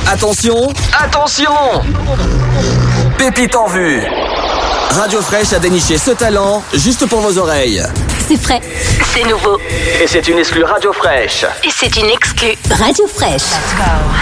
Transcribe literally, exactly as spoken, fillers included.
Attention, attention! Pépite en vue. Radio Fraîche a déniché ce talent juste pour vos oreilles. C'est frais, c'est nouveau. Et c'est une exclue Radio Fraîche. Et c'est une exclue Radio Fraîche. Let's go.